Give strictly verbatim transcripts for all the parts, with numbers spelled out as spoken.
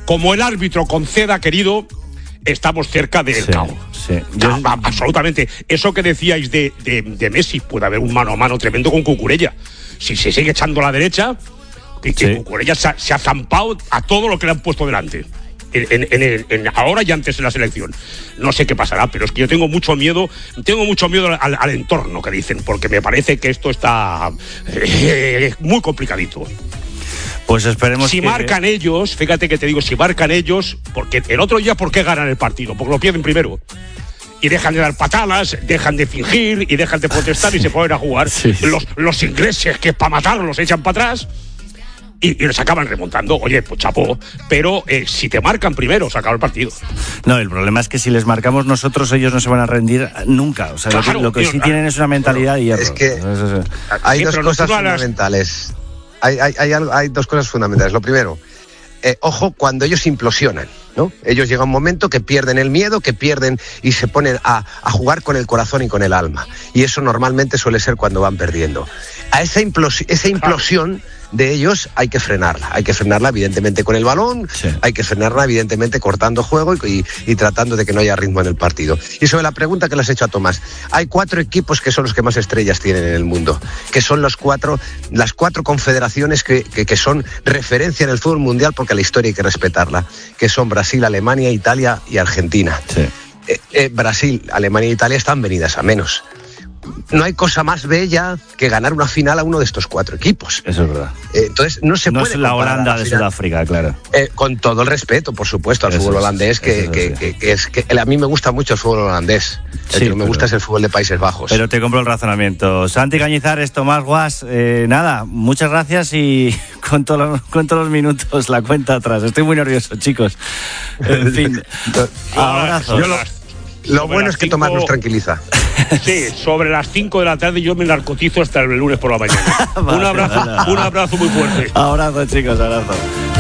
como el árbitro conceda, querido, estamos cerca del sí, caos. Sí. Yo... No, absolutamente. Eso que decíais de, de, de Messi, puede haber un mano a mano tremendo con Cucurella. Si se sigue echando a la derecha, que, que sí. Cucurella se, se ha zampado a todo lo que le han puesto delante. En, en, en, en ahora y antes en la selección. No sé qué pasará, pero es que yo tengo mucho miedo, tengo mucho miedo al, al entorno que dicen, porque me parece que esto está eh, muy complicadito. Pues esperemos si que... marcan ellos, fíjate que te digo, si marcan ellos, porque el otro día, ¿por qué ganan el partido? Porque lo pierden primero. Y dejan de dar patadas, dejan de fingir y dejan de protestar y se ponen a jugar. Sí. Los, los ingleses, que para matarlos se echan para atrás y, y les acaban remontando. Oye, pues chapó, pero eh, si te marcan primero, se acaba el partido. No, el problema es que si les marcamos nosotros, ellos no se van a rendir nunca. O sea, claro, lo que, lo que tío, sí claro. tienen es una mentalidad de hierro. Es que Eso, eso. hay sí, dos cosas fundamentales. Hay, hay, hay, hay dos cosas fundamentales. Lo primero, eh, ojo cuando ellos implosionan, ¿no? Ellos llega un momento que pierden el miedo, que pierden y se ponen a, a jugar con el corazón y con el alma. Y eso normalmente suele ser cuando van perdiendo. A esa, implos- esa implosión de ellos hay que frenarla. Hay que frenarla evidentemente con el balón, sí. hay que frenarla evidentemente cortando juego y, y, y tratando de que no haya ritmo en el partido. Y sobre la pregunta que le has hecho a Tomás, hay cuatro equipos que son los que más estrellas tienen en el mundo, que son los cuatro, las cuatro confederaciones que, que, que son referencia en el fútbol mundial, porque la historia hay que respetarla, que son Brasil, Alemania, Italia y Argentina. Sí. Eh, eh, Brasil, Alemania e Italia están venidas a menos. No hay cosa más bella que ganar una final a uno de estos cuatro equipos. Eso es verdad. Eh, entonces no se no puede es la Holanda la de final. Sudáfrica, claro. Eh, con todo el respeto, por supuesto, al Eso fútbol es, holandés, que, eso que, es, que, que es que a mí me gusta mucho el fútbol holandés. Sí, el que no me pero, gusta es el fútbol de Países Bajos. Pero te compro el razonamiento. Santi Cañizares, Tomás Guas, eh, nada, muchas gracias y cuento los, cuento los minutos, la cuenta atrás. Estoy muy nervioso, chicos. En fin, abrazos. Yo lo, lo bueno es que cinco... Tomás nos tranquiliza. Sí, sobre las cinco de la tarde yo me narcotizo hasta el lunes por la mañana. Vale, un abrazo, vale. un abrazo muy fuerte. Abrazo, chicos, abrazo.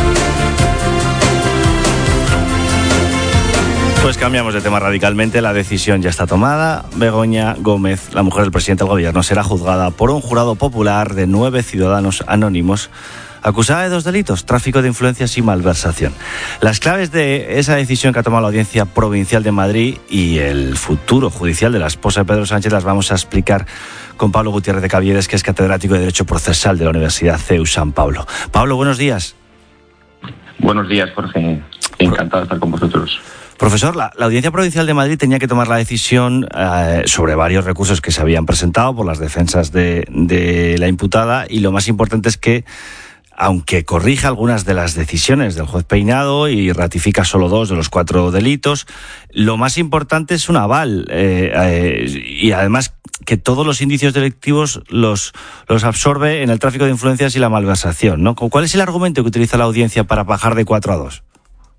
Pues cambiamos de tema radicalmente. La decisión ya está tomada. Begoña Gómez, la mujer del presidente del gobierno, será juzgada por un jurado popular de nueve ciudadanos anónimos acusada de dos delitos: tráfico de influencias y malversación. Las claves de esa decisión que ha tomado la Audiencia Provincial de Madrid y el futuro judicial de la esposa de Pedro Sánchez las vamos a explicar con Pablo Gutiérrez de Caviedes, que es catedrático de Derecho Procesal de la Universidad C E U San Pablo. Pablo, buenos días. Buenos días, Jorge. Encantado de estar con vosotros. Profesor, la, la Audiencia Provincial de Madrid tenía que tomar la decisión eh, sobre varios recursos que se habían presentado por las defensas de, de la imputada, y lo más importante es que, aunque corrija algunas de las decisiones del juez Peinado y ratifica solo dos de los cuatro delitos, lo más importante es un aval eh, eh, y además que todos los indicios delictivos los, los absorbe en el tráfico de influencias y la malversación, ¿no? ¿Cuál es el argumento que utiliza la audiencia para bajar de cuatro a dos?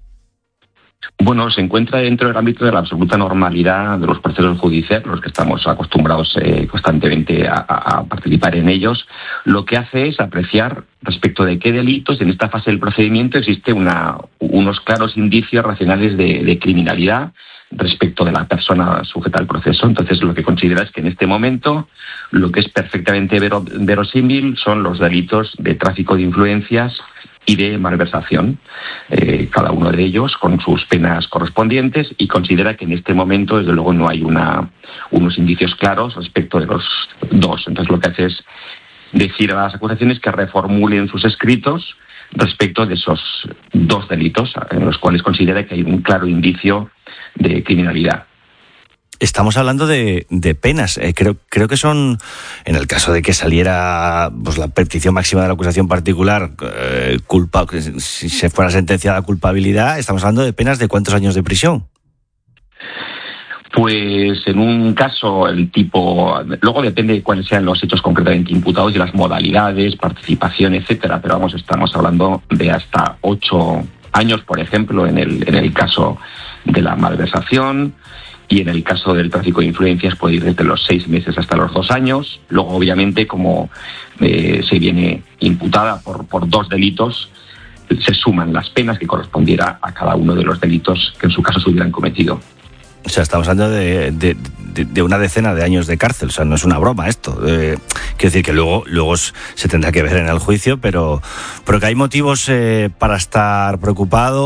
Bueno, se encuentra dentro del ámbito de la absoluta normalidad de los procesos judiciales, los que estamos acostumbrados eh, constantemente a, a participar en ellos. Lo que hace es apreciar respecto de qué delitos en esta fase del procedimiento existe una, unos claros indicios racionales de, de criminalidad respecto de la persona sujeta al proceso. Entonces, lo que considera es que en este momento lo que es perfectamente vero, verosímil son los delitos de tráfico de influencias y de malversación, eh, cada uno de ellos con sus penas correspondientes, y considera que en este momento, desde luego, no hay una, unos indicios claros respecto de los dos. Entonces, lo que hace es decir a las acusaciones que reformulen sus escritos respecto de esos dos delitos, en los cuales considera que hay un claro indicio de criminalidad. Estamos hablando de, de penas. Eh, creo, creo que son, en el caso de que saliera pues, la petición máxima de la acusación particular, eh, culpa, si se fuera sentenciada a culpabilidad, estamos hablando de penas de ¿cuántos años de prisión? Pues en un caso el tipo, luego depende de cuáles sean los hechos concretamente imputados y las modalidades, participación, etcétera, pero vamos, estamos hablando de hasta ocho años, por ejemplo, en el, en el caso de la malversación. Y en el caso del tráfico de influencias puede ir desde los seis meses hasta los dos años. Luego, obviamente, como eh, se viene imputada por, por dos delitos, se suman las penas que correspondiera a cada uno de los delitos que en su caso se hubieran cometido. O sea, estamos hablando de, de, de, de una decena de años de cárcel. O sea, no es una broma esto. Eh, quiero decir que luego, luego se tendrá que ver en el juicio, pero, pero que hay motivos eh, para estar preocupado.